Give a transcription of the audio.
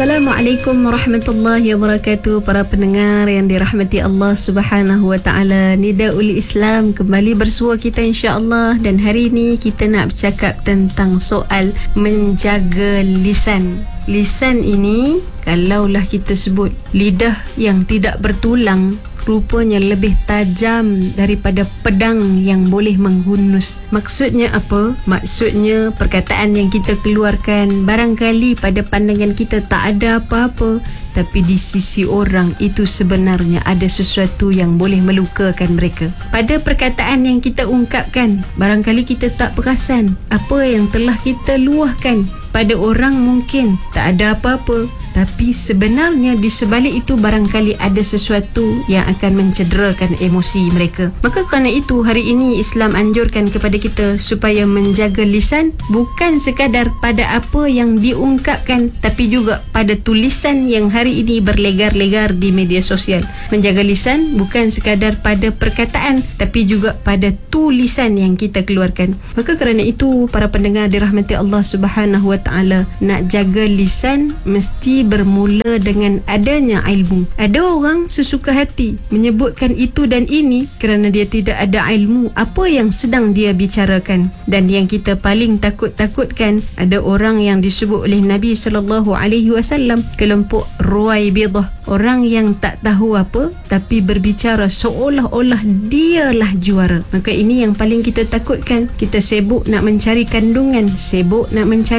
Assalamualaikum warahmatullahi wabarakatuh. Para pendengar yang dirahmati Allah Subhanahu wa taala, Nidaul Islam kembali bersua kita insya-Allah, dan hari ini kita nak bercakap tentang soal menjaga lisan. Lisan ini kalaulah kita sebut lidah yang tidak bertulang, rupanya lebih tajam daripada pedang yang boleh menghunus. Maksudnya apa? Maksudnya perkataan yang kita keluarkan barangkali pada pandangan kita tak ada apa-apa, tapi di sisi orang itu sebenarnya ada sesuatu yang boleh melukakan mereka. Pada perkataan yang kita ungkapkan, barangkali kita tak perasan apa yang telah kita luahkan. Pada orang mungkin tak ada apa-apa, tapi sebenarnya di sebalik itu barangkali ada sesuatu yang akan mencederakan emosi mereka. Maka kerana itu hari ini Islam anjurkan kepada kita supaya menjaga lisan, bukan sekadar pada apa yang diungkapkan, tapi juga pada tulisan yang hari ini berlegar-legar di media sosial. Menjaga lisan bukan sekadar pada perkataan, tapi juga pada tulisan yang kita keluarkan. Maka kerana itu para pendengar dirahmati Allah Subhanahu wa taala, nak jaga lisan mesti bermula dengan adanya ilmu. Ada orang sesuka hati menyebutkan itu dan ini kerana dia tidak ada ilmu apa yang sedang dia bicarakan. Dan yang kita paling takut-takutkan, ada orang yang disebut oleh Nabi SAW kelompok Ruwaibidah, orang yang tak tahu apa tapi berbicara seolah-olah dialah juara. Maka ini yang paling kita takutkan. Kita sibuk nak mencari kandungan, sibuk nak mencari